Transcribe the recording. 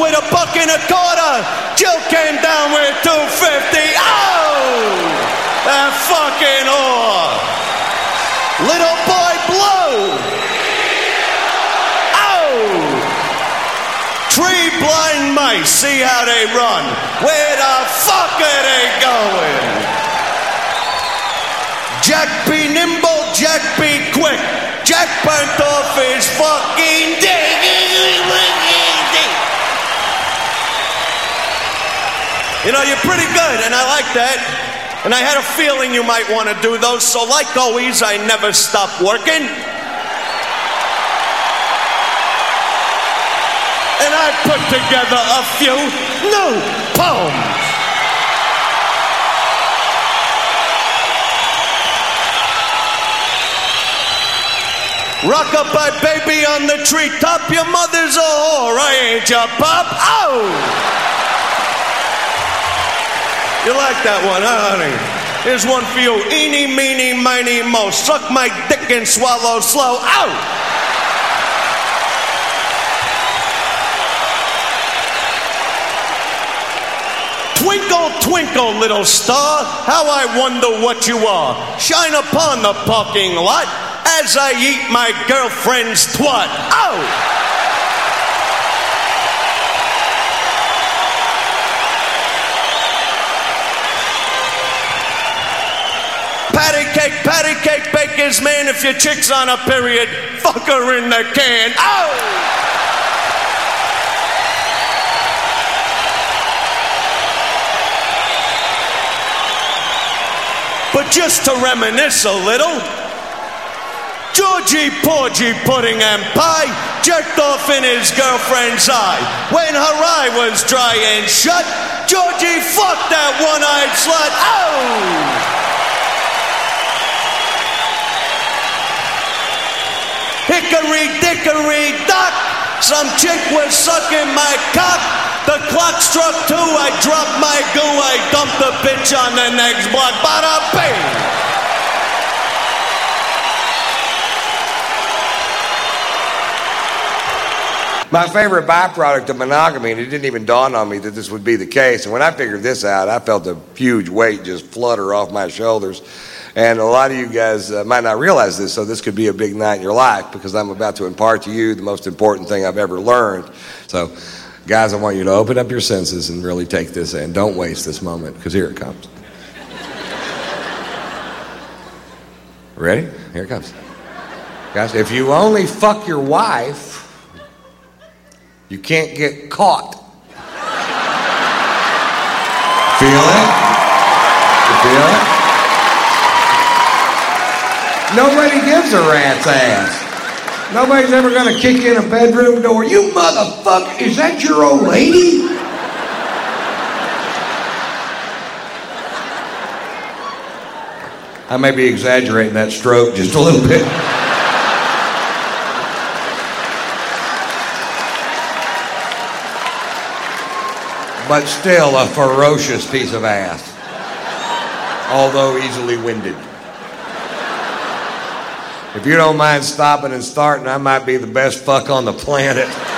with $1.25. Jill came down with $2.50. Oh, that fucking whore. Little boy Blue. Oh, three blind mice. See how they run. Where the fuck are they going? Jack be nimble, Jack be quick. Jack burnt off his fucking dick. You know, you're pretty good, and I like that. And I had a feeling you might want to do those, so like always, I never stop working. And I put together a few new poems. Rock-a-bye baby on the treetop, your mother's a whore, I ain't your pop. Oh! You like that one, huh, honey? Here's one for you. Eeny, meeny, miny, mo. Suck my dick and swallow slow. Ow! Twinkle, twinkle, little star, how I wonder what you are. Shine upon the parking lot as I eat my girlfriend's twat. Oh! Patty cake, baker's man, if your chick's on a period, fuck her in the can. Oh! But just to reminisce a little, Georgie Porgy Pudding and Pie jerked off in his girlfriend's eye. When her eye was dry and shut, Georgie fucked that one-eyed slut. Oh! Hickory dickory dock, some chick was sucking my cock. The clock struck 2, I dropped my goo, I dumped the bitch on the next block. Bada bing! My favorite byproduct of monogamy, and it didn't even dawn on me that this would be the case. And when I figured this out, I felt a huge weight just flutter off my shoulders. And a lot of you guys might not realize this, so this could be a big night in your life because I'm about to impart to you the most important thing I've ever learned. So, guys, I want you to open up your senses and really take this in. Don't waste this moment, because here it comes. Ready? Here it comes. Guys, if you only fuck your wife, you can't get caught. Feel it? You feel it? Nobody gives a rat's ass. Nobody's ever going to kick in a bedroom door. You motherfucker, is that your old lady? I may be exaggerating that stroke just a little bit. But still a ferocious piece of ass. Although easily winded. If you don't mind stopping and starting, I might be the best fuck on the planet.